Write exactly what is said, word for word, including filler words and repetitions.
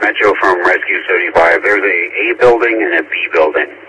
Metro from Rescue seventy-five. There's a A building and a B building.